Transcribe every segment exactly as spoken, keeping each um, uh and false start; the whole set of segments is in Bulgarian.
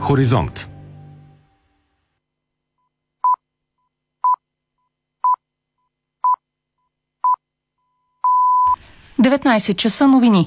Хоризонт. деветнайсет часа новини.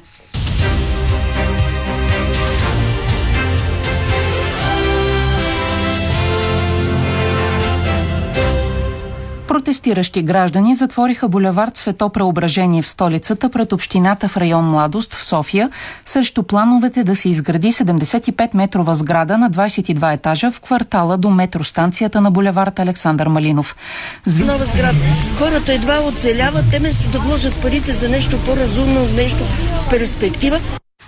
Протестиращи граждани затвориха булевард Свето Преображение в столицата пред общината в район Младост в София срещу плановете да се изгради седемдесет и пет метрова сграда на двайсет и два етажа в квартала до метростанцията на булевард Александър Малинов. Зви... Нова сграда. Хората едва оцеляват, те вместо да вложат парите за нещо по-разумно, нещо с перспектива,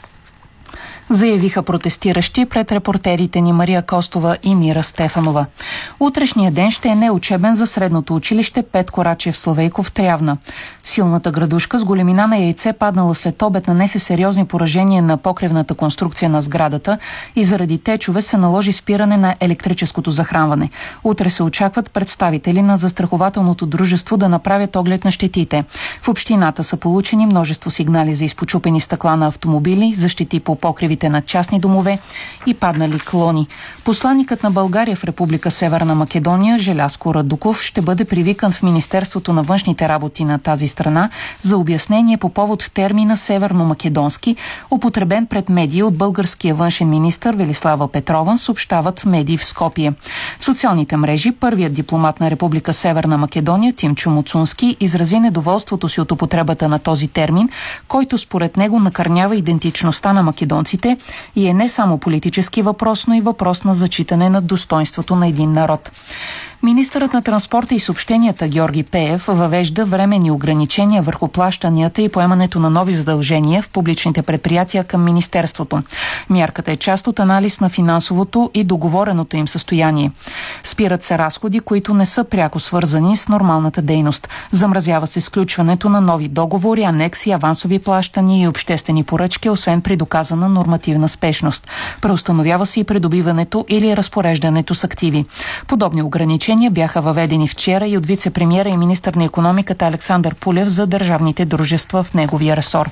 заявиха протестиращи пред репортерите ни Мария Костова и Мира Стефанова. Утрешният ден ще е неучебен за средното училище Петко Рачев Славейков Трявна. Силната градушка с големина на яйце, паднала след обед, нанесе сериозни поражения на покривната конструкция на сградата и заради течове се наложи спиране на електрическото захранване. Утре се очакват представители на застрахователното дружество да направят оглед на щетите. В общината са получени множество сигнали за изпочупени стъкла на автомобили, защити по покривите на частни домове и паднали клони. Посланникът на България в Република Северна Македония Желязко Радуков ще бъде привикан в Министерството на външните работи на тази страна за обяснение по повод термина северно-македонски, употребен пред медии от българския външен министър Велислава Петрова, съобщават медии в Скопие. В социалните мрежи първият дипломат на Република Северна Македония Тимчо Муцунски изрази недоволството си от употребата на този термин, който според него накърнява идентичността на македонците и е не само политически въпрос, но и въпрос на зачитане на достоинството на един народ. Министърът на транспорта и съобщенията Георги Пеев въвежда временни ограничения върху плащанията и поемането на нови задължения в публичните предприятия към Министерството. Мярката е част от анализ на финансовото и договореното им състояние. Спират се разходи, които не са пряко свързани с нормалната дейност. Замразява се сключването на нови договори, анекси, авансови плащания и обществени поръчки, освен при доказана нормативна спешност. Преустановява се и придобиването или разпореждането с активи. Подобни ограничения бяха въведени вчера и от вице-премиера и министър на икономиката Александър Пулев за държавните дружества в неговия ресор.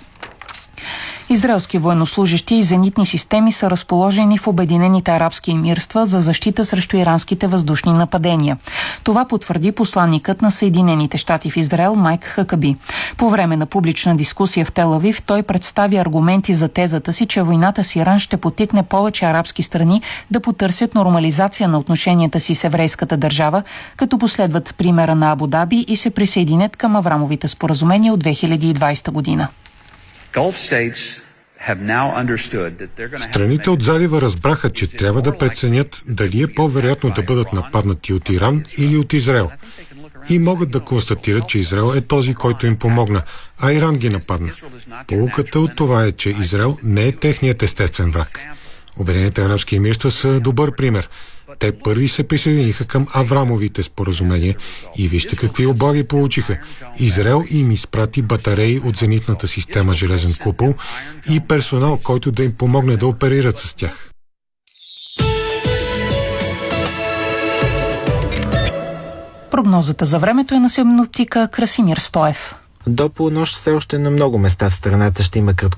Израелски военнослужещи и зенитни системи са разположени в Обединените арабски емирства за защита срещу иранските въздушни нападения. Това потвърди посланникът на Съединените щати в Израел Майк Хакаби. По време на публична дискусия в Тел Авив той представи аргументи за тезата си, че войната с Иран ще потикне повече арабски страни да потърсят нормализация на отношенията си с еврейската държава, като последват примера на Абу Даби и се присъединят към Аврамовите споразумения от две хиляди и двайсета година. Страните от залива разбраха, че трябва да преценят дали е по-вероятно да бъдат нападнати от Иран или от Израел. И могат да констатират, че Израел е този, който им помогна, а Иран ги нападна. Поуката от това е, че Израел не е техният естествен враг. Обединените арабски емирства са добър пример. Те първи се присъединиха към Аврамовите споразумения и вижте какви облаги получиха. Израел им изпрати батареи от зенитната система Железен купол и персонал, който да им помогне да оперират с тях. Прогнозата за времето е на синоптика Красимир Стоев. До полунощ все още на много места в страната ще има кратко